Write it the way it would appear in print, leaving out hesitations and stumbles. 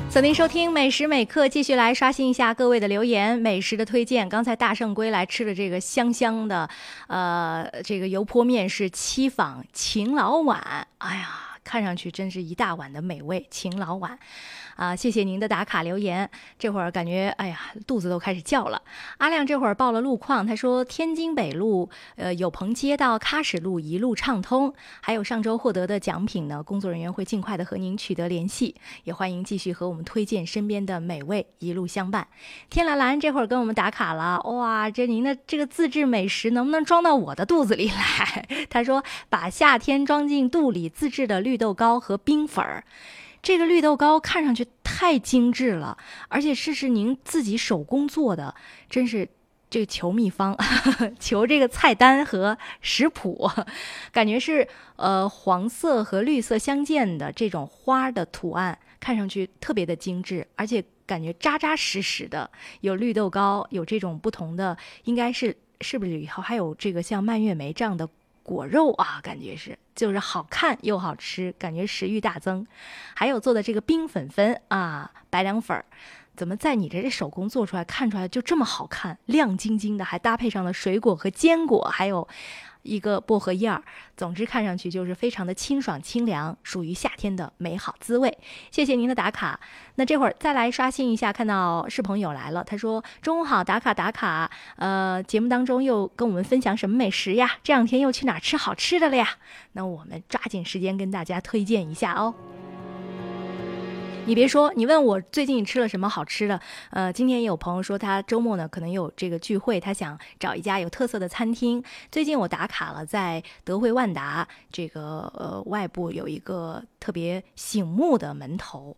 锁定收听美食美客，继续来刷新一下各位的留言美食的推荐。刚才大圣归来吃的这个香香的这个油泼面是七坊秦老碗，哎呀，看上去真是一大碗的美味。秦老碗谢谢您的打卡留言。这会儿感觉哎呀，肚子都开始叫了。阿亮这会儿报了路况，他说天津北路有朋街到喀什路一路畅通，还有上周获得的奖品呢，工作人员会尽快的和您取得联系，也欢迎继续和我们推荐身边的美味，一路相伴。天蓝蓝这会儿跟我们打卡了，哇，这您的这个自制美食能不能装到我的肚子里来？他说把夏天装进肚里自制的绿豆糕和冰粉儿。这个绿豆糕看上去太精致了，而且是您自己手工做的，真是这个求秘方求这个菜单和食谱，感觉是黄色和绿色相间的这种花的图案，看上去特别的精致，而且感觉扎扎实实的，有绿豆糕，有这种不同的，应该是不是以后还有这个像蔓越莓这样的果肉啊，感觉就是好看又好吃，感觉食欲大增。还有做的这个冰粉粉啊，白凉粉儿，怎么在你这手工做出来，看出来就这么好看，亮晶晶的，还搭配上了水果和坚果，还有一个薄荷叶儿，总之看上去就是非常的清爽清凉，属于夏天的美好滋味。谢谢您的打卡。那这会儿再来刷新一下，看到是朋友来了，他说中午好，打卡打卡。节目当中又跟我们分享什么美食呀？这两天又去哪儿吃好吃的了呀？那我们抓紧时间跟大家推荐一下哦。你别说，你问我最近吃了什么好吃的，今天也有朋友说他周末呢可能有这个聚会，他想找一家有特色的餐厅。最近我打卡了，在德惠万达这个外部有一个特别醒目的门头